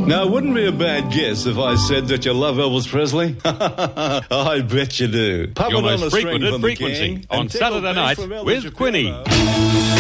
Now, it wouldn't be a bad guess if I said that you love Elvis Presley. I bet you do. Pop Your it on most a string frequented from the frequency King on and tickle Saturday bass night from Elvis with Shapiro. Quinny.